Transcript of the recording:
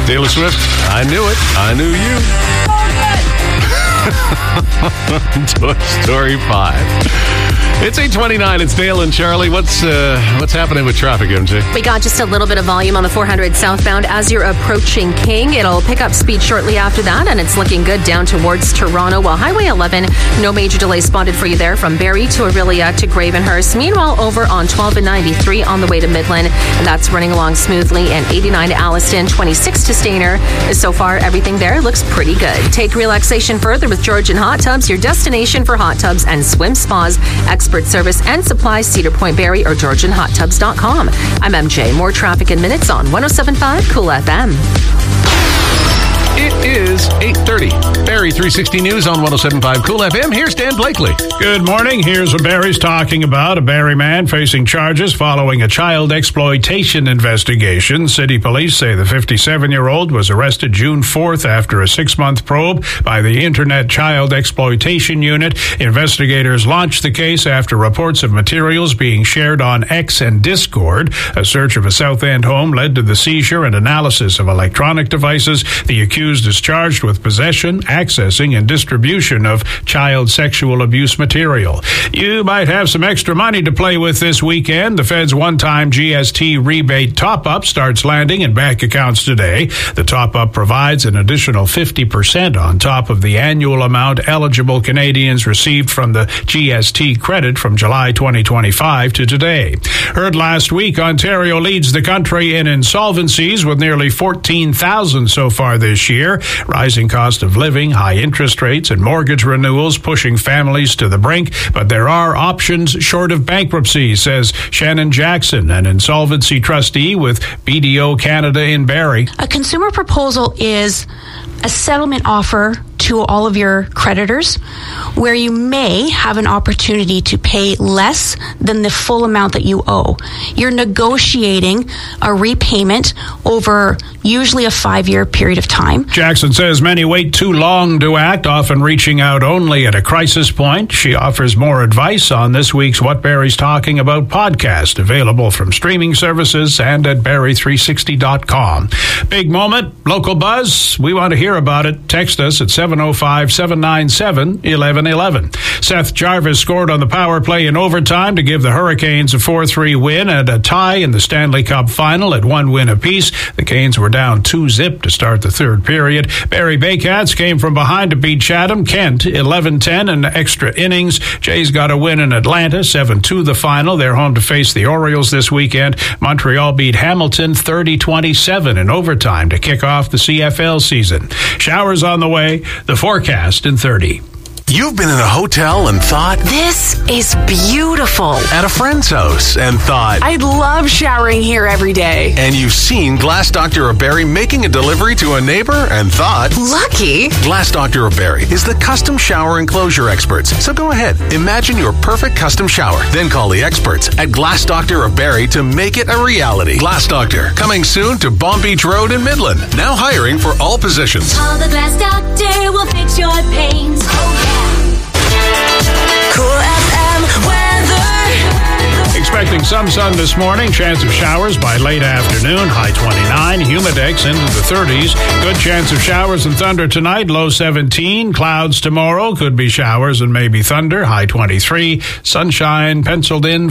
Taylor Swift, I knew it. I knew you. Toy Story 5. It's 8:29. It's Dale and Charlie. What's happening with traffic, MJ? We got just a little bit of volume on the 400 southbound as you're approaching King. It'll pick up speed shortly after that, and it's looking good down towards Toronto. While Highway 11, no major delays spotted for you there from Barrie to Orillia to Gravenhurst. Meanwhile, over on 12 and 93 on the way to Midland, and that's running along smoothly. And 89 to Alliston, 26 to Stayner. So far, everything there looks pretty good. Take relaxation further with Georgian Hot Tubs, your destination for hot tubs and swim spas. Expert service and supply, Cedar Point, Barrie, or GeorgianHotTubs.com. I'm MJ. More traffic in minutes on 107.5 Cool FM. It is 8:30. Barrie 360 News on 107.5 Cool FM. Here's Dan Blakely. Good morning. Here's what Barrie's talking about. A Barrie man facing charges following a child exploitation investigation. City police say the 57-year-old was arrested June 4th after a 6-month probe by the Internet Child Exploitation Unit. Investigators launched the case after reports of materials being shared on X and Discord. A search of a South End home led to the seizure and analysis of electronic devices. The accused is charged with possession, accessing, and distribution of child sexual abuse material. You might have some extra money to play with this weekend. The Fed's one-time GST rebate top-up starts landing in bank accounts today. The top-up provides an additional 50% on top of the annual amount eligible Canadians received from the GST credit from July 2025 to today. Heard last week, Ontario leads the country in insolvencies with nearly 14,000 so far this year. Rising cost of living, high interest rates, and mortgage renewals pushing families to the brink. But there are options short of bankruptcy, says Shannon Jackson, an insolvency trustee with BDO Canada in Barrie. A consumer proposal is a settlement offer to all of your creditors where you may have an opportunity to pay less than the full amount that you owe. You're negotiating a repayment over usually a 5-year period of time. Jackson says many wait too long to act, often reaching out only at a crisis point. She offers more advice on this week's What Barrie's Talking About podcast, available from streaming services and at Barrie360.com. Big moment, local buzz. We want to hear about it. Text us at 705-797-1111. Seth Jarvis scored on the power play in overtime to give the Hurricanes a 4-3 win and a tie in the Stanley Cup final at 1 win apiece. The Canes were down 2-0 to start the third period. Barrie Baycats came from behind to beat Chatham. Kent 11-10 in extra innings. Jays got a win in Atlanta, 7-2 the final. They're home to face the Orioles this weekend. Montreal beat Hamilton 30-27 in overtime to kick off the CFL season. Showers on the way. The forecast in 30. You've been in a hotel and thought, this is beautiful. At a friend's house and thought, I love showering here every day. And you've seen Glass Doctor of Barrie making a delivery to a neighbor and thought, lucky. Glass Doctor of Barrie is the custom shower enclosure experts. So go ahead, imagine your perfect custom shower. Then call the experts at Glass Doctor of Barrie to make it a reality. Glass Doctor, coming soon to Bomb Beach Road in Midland. Now hiring for all positions. Call the Glass Doctor, will fix your pains. Oh, yeah. Cool FM weather. Expecting some sun this morning. Chance of showers by late afternoon. High 29. Humidex into the 30s. Good chance of showers and thunder tonight. Low 17. Clouds tomorrow. Could be showers and maybe thunder. High 23. Sunshine penciled in